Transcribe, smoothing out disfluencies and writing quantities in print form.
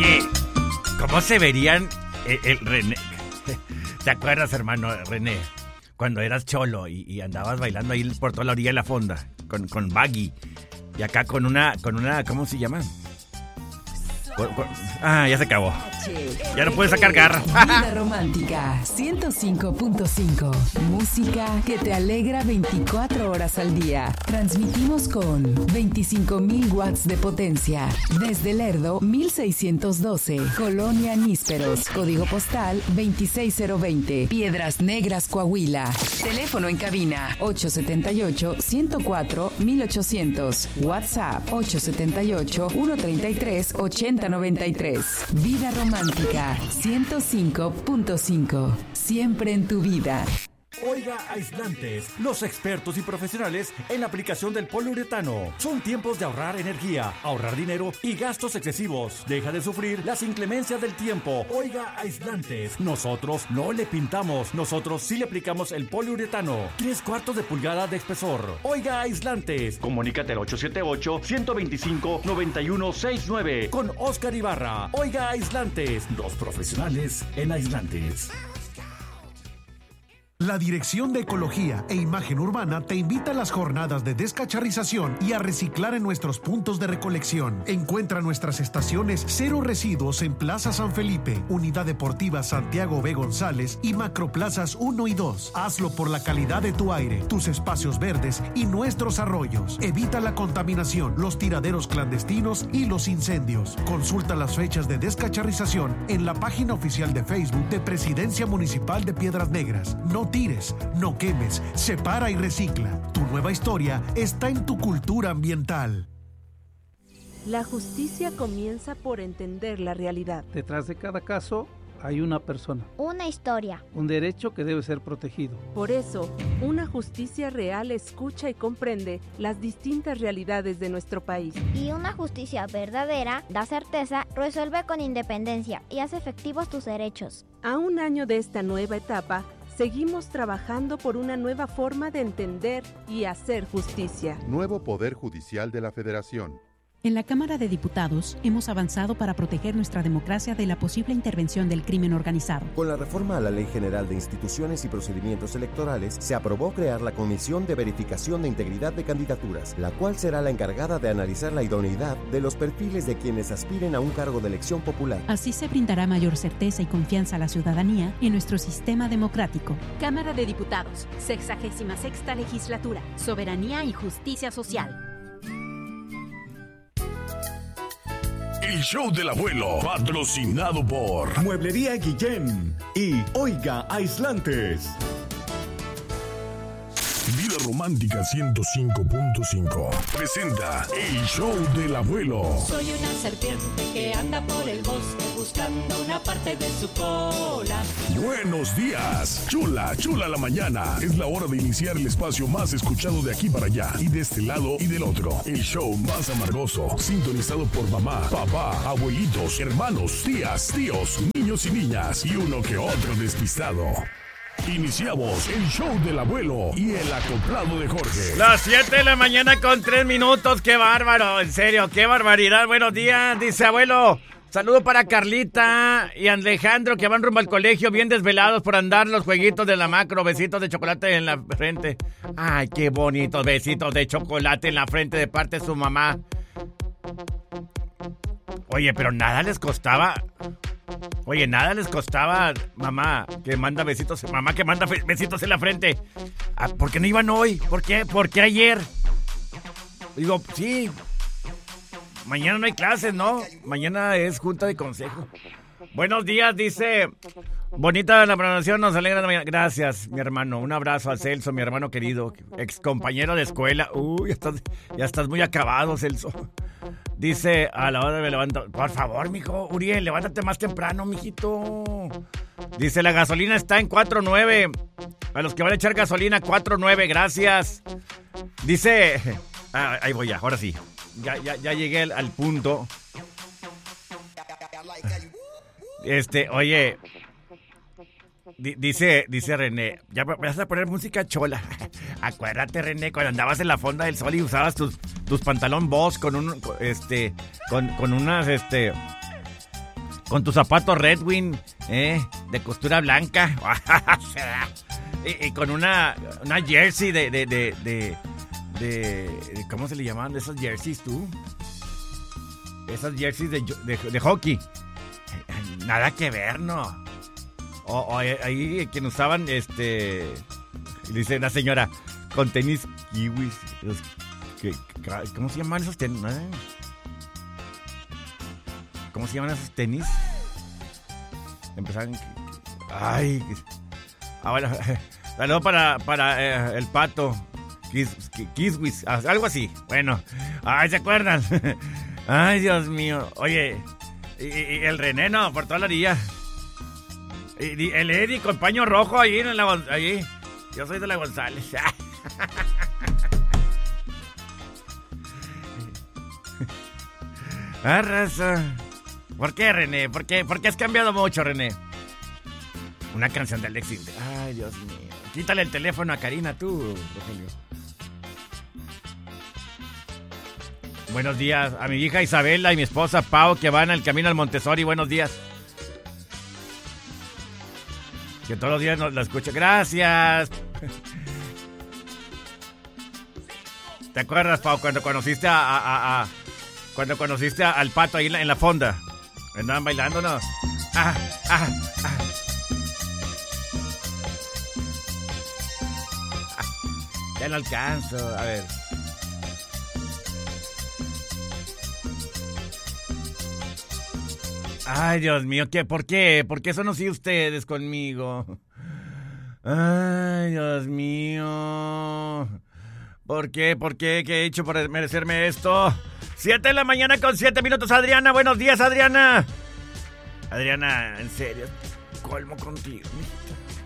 Oye, ¿cómo se verían el René? ¿Te acuerdas, hermano René? Cuando eras cholo y andabas bailando ahí por toda la orilla de la fonda con Baggy. Y acá con una, ¿cómo se llama? Ya se acabó. Ya no puedes sacar garra. Vida Romántica 105.5. Música que te alegra 24 horas al día. Transmitimos con 25,000 watts de potencia. Desde Lerdo, 1612. Colonia Nísperos. Código postal 26020. Piedras Negras, Coahuila. Teléfono en cabina 878-104-1800. WhatsApp 878-133-8093. Vida Romántica 105.5. Siempre en tu vida. Oiga Aislantes, los expertos y profesionales en la aplicación del poliuretano. Son tiempos de ahorrar energía, ahorrar dinero y gastos excesivos. Deja de sufrir las inclemencias del tiempo. Oiga Aislantes, nosotros no le pintamos, nosotros sí le aplicamos el poliuretano. 3/4 de pulgada de espesor. Oiga Aislantes, comunícate al 878-125-9169 con Oscar Ibarra. Oiga Aislantes, los profesionales en aislantes. La Dirección de Ecología e Imagen Urbana te invita a las jornadas de descacharrización y a reciclar en nuestros puntos de recolección. Encuentra nuestras estaciones Cero Residuos en Plaza San Felipe, Unidad Deportiva Santiago B. González y Macroplazas 1 y 2. Hazlo por la calidad de tu aire, tus espacios verdes y nuestros arroyos. Evita la contaminación, los tiraderos clandestinos y los incendios. Consulta las fechas de descacharrización en la página oficial de Facebook de Presidencia Municipal de Piedras Negras. No tires, no quemes, separa y recicla. Tu nueva historia está en tu cultura ambiental. La justicia comienza por entender la realidad. Detrás de cada caso hay una persona. Una historia. Un derecho que debe ser protegido. Por eso, una justicia real escucha y comprende las distintas realidades de nuestro país. Y una justicia verdadera da certeza, resuelve con independencia y hace efectivos tus derechos. A un año de esta nueva etapa, seguimos trabajando por una nueva forma de entender y hacer justicia. Nuevo Poder Judicial de la Federación. En la Cámara de Diputados hemos avanzado para proteger nuestra democracia de la posible intervención del crimen organizado. Con la reforma a la Ley General de Instituciones y Procedimientos Electorales, se aprobó crear la Comisión de Verificación de Integridad de Candidaturas, la cual será la encargada de analizar la idoneidad de los perfiles de quienes aspiren a un cargo de elección popular. Así se brindará mayor certeza y confianza a la ciudadanía en nuestro sistema democrático. Cámara de Diputados, 66ª Legislatura, Soberanía y Justicia Social. El show del abuelo, patrocinado por Mueblería Guillén y Oiga Aislantes. Vida Romántica 105.5 presenta El show del abuelo. Soy una serpiente que anda por el bosque buscando una parte de su cola. Buenos días, chula, chula la mañana. Es la hora de iniciar el espacio más escuchado de aquí para allá y de este lado y del otro. El show más amargoso, sintonizado por mamá, papá, abuelitos, hermanos, tías, tíos, niños y niñas y uno que otro despistado. Iniciamos el show del abuelo y el acoplado de Jorge. Las 7 de la mañana con 3 minutos. ¡Qué bárbaro! En serio, qué barbaridad. Buenos días, dice abuelo. Saludo para Carlita y Alejandro que van rumbo al colegio bien desvelados por andar los jueguitos de la macro. Besitos de chocolate en la frente. Ay, qué bonitos besitos de chocolate en la frente de parte de su mamá. Oye, pero nada les costaba... mamá que manda besitos en la frente. ¿Por qué no iban hoy? ¿Por qué? ¿Por qué ayer? Digo, sí. Mañana no hay clases, ¿no? Mañana es junta de consejo. Buenos días, dice. Bonita la programación, nos alegra la mañana. Gracias, mi hermano. Un abrazo a Celso, mi hermano querido, ex compañero de escuela. Uy, ya estás muy acabado, Celso. Dice, a la hora de me levanto. Por favor, mijo, Uriel, levántate más temprano, mijito. Dice, la gasolina está en 4.9. A los que van a echar gasolina, 4.9, gracias. Dice, ahí voy ya, ahora sí. Ya llegué al punto. Oye, dice René, ya vas a poner música chola. Acuérdate, René, cuando andabas en la fonda del sol y usabas tus pantalón Boss con unas Con tus zapatos Red Wing, de costura blanca. y con una jersey de ¿cómo se le llamaban esas jerseys tú? Esas jerseys de hockey. Nada que ver, ¿no? O ahí quien usaban, dice una señora, con tenis kiwis. ¿Cómo se llaman esos tenis? ¿Cómo se llaman esos tenis? Empezaron... Ay... bueno, saludo para el Pato. Kiwis, algo así. Bueno, ay, ¿se acuerdan? Ay, Dios mío. Oye, y el René, no, por toda la orilla. Y el Eddie con paño rojo allí allí. Yo soy de la González. Raza. ¿Por qué, René? ¿Por qué has cambiado mucho, René? Una canción de Alexis. Ay, Dios mío. Quítale el teléfono a Karina, tú, Rogelio. Buenos días a mi hija Isabela y mi esposa Pau, que van al camino al Montessori. Buenos días. Que todos los días nos la escucho. Gracias. ¿Te acuerdas, Pau, cuando conociste cuando conociste al Pato ahí en la fonda? Andaban bailando, ¿no? Ya no alcanzo, a ver. Ay, Dios mío, ¿por qué? ¿Por qué son así ustedes conmigo? Ay, Dios mío. ¿Por qué? ¿Qué he hecho para merecerme esto? 7 de la mañana con 7 minutos, Adriana. Buenos días, Adriana. Adriana, en serio, colmo contigo.